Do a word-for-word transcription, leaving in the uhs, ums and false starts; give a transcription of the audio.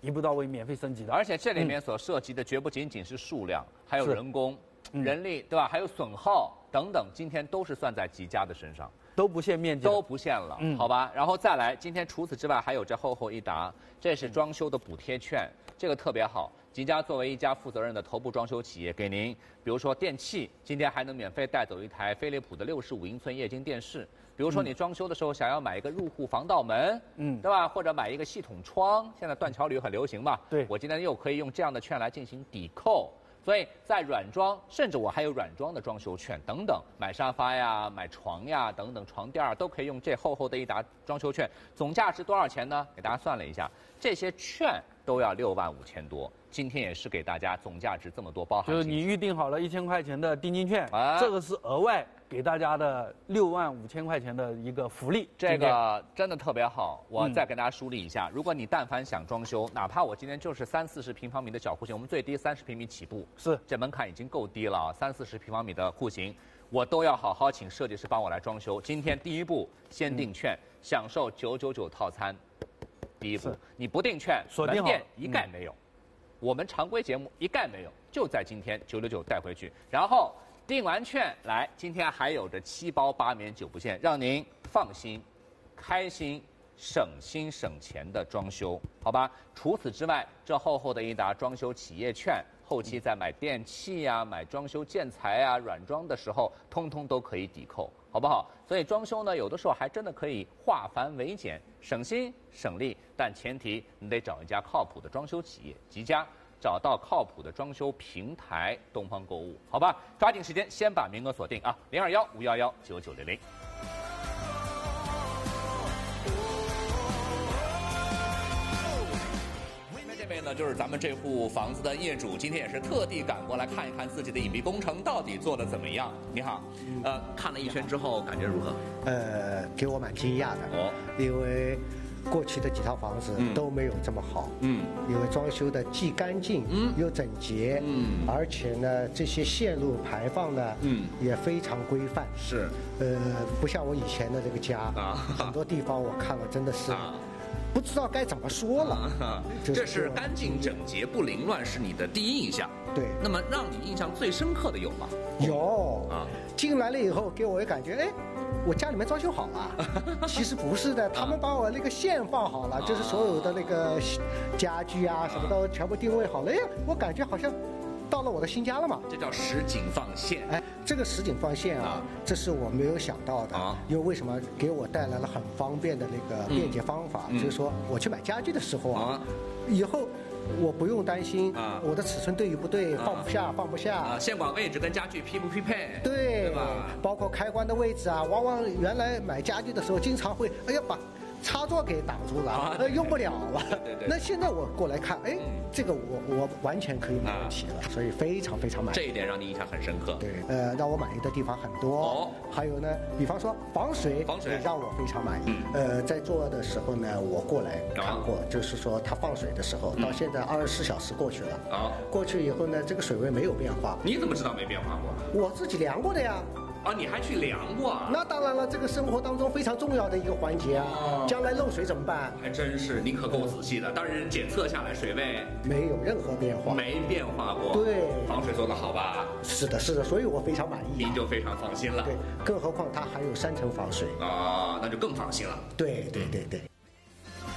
一步到位免费升级的。 而且这里面所涉及的绝不仅仅是数量，还有人工、人力，对吧？还有损耗等等，今天都是算在吉家的身上。 都不限面积， 都不限了，嗯，好吧。然后再来，今天除此之外还有这厚厚一沓，这是装修的补贴券，这个特别好。吉家作为一家负责任的头部装修企业，给您，比如说电器，今天还能免费带走一台飞利浦的六十五英寸液晶电视。比如说你装修的时候想要买一个入户防盗门，嗯，对吧？或者买一个系统窗，现在断桥铝很流行嘛， 对， 我今天又可以用这样的券来进行抵扣。 所以在软装，甚至我还有软装的装修券等等，买沙发呀、买床呀等等床垫儿都可以用这厚厚的一沓装修券，总价值多少钱呢？给大家算了一下，这些券都要六万五千多。今天也是给大家总价值这么多，包含就是你预定好了一千块钱的定金券，啊、这个是额外给大家的六万五千块钱的一个福利。 这个真的特别好，我再跟大家梳理一下。嗯、如果你但凡想装修，哪怕我今天就是三四十平方米的小户型，我们最低三十平米起步。 是， 这门槛已经够低了啊，三四十平方米的户型，我都要好好请设计师帮我来装修。今天第一步，先订券，嗯、享受九九九套餐。第一步，你不订券，门店一概没有。嗯、我们常规节目一概没有，就在今天九九九带回去。然后订完券来，今天还有着七包八免九不限，让您放心、开心。 省心省钱的装修，好吧？除此之外，这厚厚的一沓装修企业券，后期在买电器呀、啊、买装修建材啊、软装的时候，通通都可以抵扣，好不好？所以装修呢，有的时候还真的可以化繁为简，省心省力，但前提你得找一家靠谱的装修企业，吉家。 找到靠谱的装修平台东方购物，好吧？抓紧时间，先把名额锁定啊！零二幺五幺幺九九零零。 这位呢，就是咱们这户房子的业主，今天也是特地赶过来看一看自己的隐蔽工程到底做得怎么样。你好，呃，看了一圈之后感觉如何？ 呃，给我蛮惊讶的哦，因为过去的几套房子都没有这么好。嗯，因为装修的既干净，嗯，又整洁，嗯，而且呢，这些线路排放呢，嗯，也非常规范。是，呃，不像我以前的这个家啊，很多地方我看了真的是。啊 不知道该怎么说了， 啊、这是干净整洁不凌乱是你的第一印象。 对， 那么让你印象最深刻的有吗？ 有啊，进来了以后给我一感觉，哎，我家里面装修好了。其实不是的，他们把我那个线放好了，啊、就是所有的那个家具啊什么都全部定位好了。哎，我感觉好像。 到了我的新家了嘛？ 这叫实景放线。 哎，这个实景放线啊，啊这是我没有想到的。啊，因为为什么给我带来了很方便的那个便捷方法？嗯、就是说我去买家具的时候啊，啊以后我不用担心啊，我的尺寸对与不对，啊、放不下放不下。啊， 线管位置跟家具匹不匹配？ 对， 对吧？ 包括开关的位置啊，往往原来买家具的时候经常会，哎呀把。 插座给挡住了，啊、呃，用不了了。对对。那现在我过来看，哎，嗯、这个我我完全可以没问题了，啊、所以非常非常满意。 这一点让你印象很深刻。 对，呃，让我满意的地方很多。哦。还有呢，比方说防水， 防水让我非常满意。嗯。呃，在做的时候呢，我过来看过，啊、就是说它放水的时候，嗯、到现在二十四小时过去了。啊。过去以后呢，这个水位没有变化。 你怎么知道没变化过？ 我自己量过的呀。 啊，你还去量过啊？ 那当然了，这个生活当中非常重要的一个环节啊。哦、将来漏水怎么办？ 还真是，你可够仔细的。当然，检测下来水位没有任何变化， 没变化过。 对， 防水做得好吧？ 是的，是的，所以我非常满意、 啊。您就非常放心了。 对，更何况它还有三层防水。 啊，那就更放心了。 对对对对。